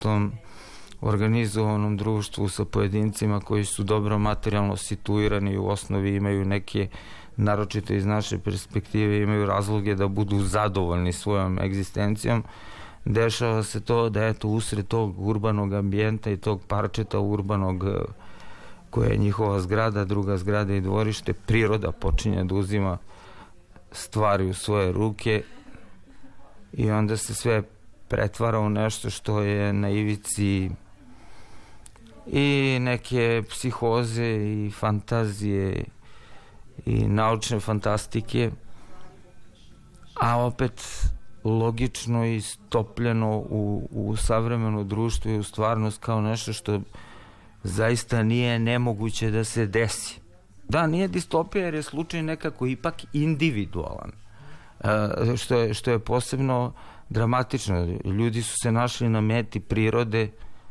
tom organizovanom društvu sa pojedincima koji su dobro materijalno situirani, u osnovi imaju neke, naročito iz naše perspektive, imaju razloge da budu zadovoljni svojom egzistencijom. Dešava se to da eto usred tog urbanog ambijenta i tog parčeta urbanog koja je njihova zgrada, druga zgrada i dvorište, priroda počinje da uzima stvari u svoje ruke i onda se sve pretvara u nešto što je na ivici i neke psihoze i fantazije i naučne fantastike, a opet logično i stopljeno u savremeno društvo i u stvarnost kao nešto što zaista nije nemoguće da se desi. Da, nije distopija jer je slučaj nekako ipak individualan, što je posebno dramatično. Ljudi su se našli na meti prirode,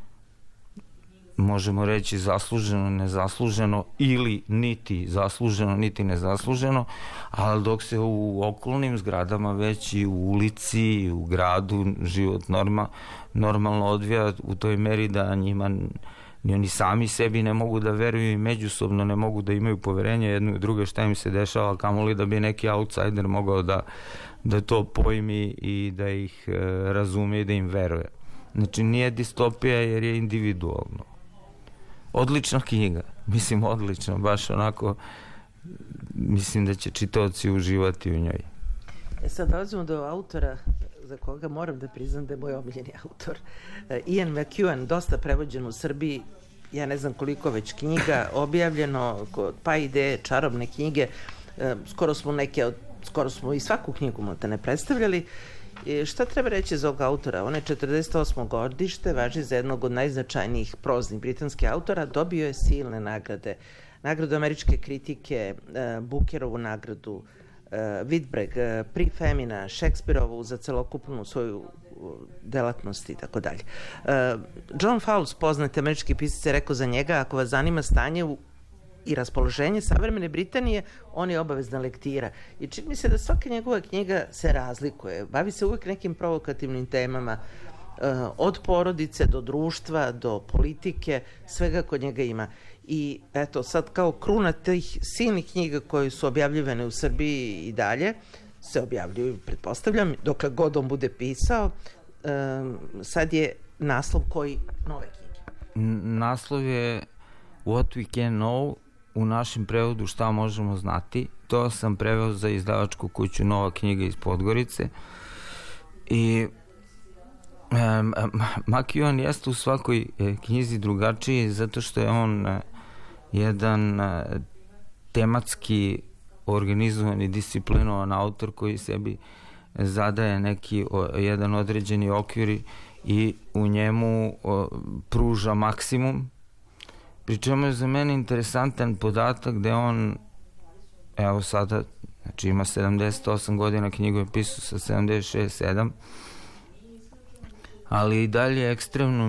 možemo reći zasluženo, nezasluženo, ili niti zasluženo, niti nezasluženo, ali dok se u okolnim zgradama, već i u ulici, i u gradu, život normalno odvija u toj meri da njima ni oni sami sebi ne mogu da veruju i međusobno ne mogu da imaju poverenje jedno i druge šta im se dešava, kamoli da bi neki outsider mogao da to pojmi i da ih razume i da im veruje. Znači nije distopija jer je individualno. Odlična knjiga, mislim odlično, baš onako, mislim da će čitaoci uživati u njoj. Sad dolazimo do autora za koga moram da priznam da je moj omiljeni autor. Ian McEwan, dosta prevođen u Srbiji, ja ne znam koliko već knjiga, objavljeno, pa ideje, čarobne knjige, skoro smo i svaku knjigu mu te ne predstavljali. Šta treba reći za ovog autora? On je 48. godište, važi za jednog od najznačajnijih proznih britanskih autora, dobio je silne nagrade. Nagradu američke kritike, Bookerovu nagradu, Whitbread, Prix Femina, Šekspirovu za celokupnu svoju delatnost i tako dalje. John Fowles, poznati američki pisac, je rekao za njega: ako vas zanima stanje i raspoloženje savremene Britanije, on je obavezna lektira. I čini mi se da svaka njegova knjiga se razlikuje. Bavi se uvek nekim provokativnim temama, od porodice do društva, do politike, svega kod njega ima. I eto, sad kao kruna tih silnih knjiga koje su objavljivane u Srbiji i dalje, se objavljuju, pretpostavljam, dokle god on bude pisao, sad je naslov koji nove knjige? Naslov je What We Can Know, u našem prevodu Šta možemo znati. To sam preveo za izdavačku kuću Nova knjiga iz Podgorice. I McEwan jeste u svakoj knjizi drugačiji zato što je on jedan tematski organizovan i disciplinovan autor koji sebi zadaje neki jedan određeni okvir i u njemu pruža maksimum. Pri čemu je za mene interesantan podatak da on, evo sada, znači ima 78 godina, knjigu je pisao sa 76-7, ali i dalje ekstremno